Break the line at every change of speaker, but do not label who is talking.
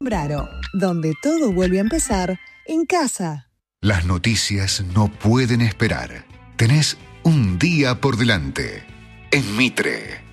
Braro, donde todo vuelve a empezar en casa.
Las noticias no pueden esperar. Tenés un día por delante. En Mitre.